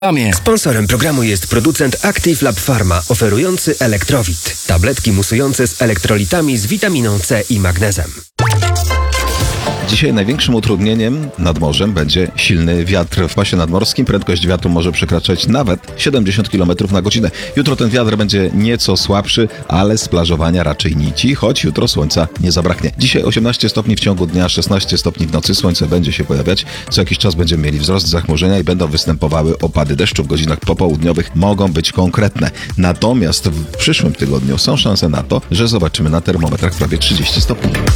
Sponsorem programu jest producent Active Lab Pharma, oferujący Elektrowit. Tabletki musujące z elektrolitami z witaminą C i magnezem. Dzisiaj największym utrudnieniem nad morzem będzie silny wiatr. W pasie nadmorskim prędkość wiatru może przekraczać nawet 70 km na godzinę. Jutro ten wiatr będzie nieco słabszy, ale z plażowania raczej nici, choć jutro słońca nie zabraknie. Dzisiaj 18 stopni w ciągu dnia, 16 stopni w nocy. Słońce będzie się pojawiać. Co jakiś czas będziemy mieli wzrost zachmurzenia i będą występowały opady deszczu. W godzinach popołudniowych mogą być konkretne. Natomiast w przyszłym tygodniu są szanse na to, że zobaczymy na termometrach prawie 30 stopni.